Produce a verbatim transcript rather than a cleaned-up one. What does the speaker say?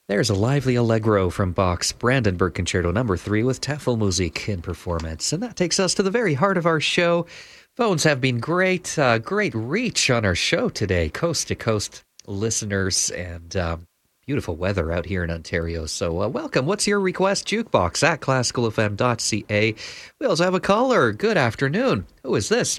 There's a lively allegro from Bach's Brandenburg Concerto number three with Tafelmusik in performance. And that takes us to the very heart of our show. Phones have been great, uh, great reach on our show today, coast to coast listeners, and um, beautiful weather out here in Ontario. So uh, welcome. What's your request? Jukebox at classical f m dot c a. We also have a caller. Good afternoon. Who is this?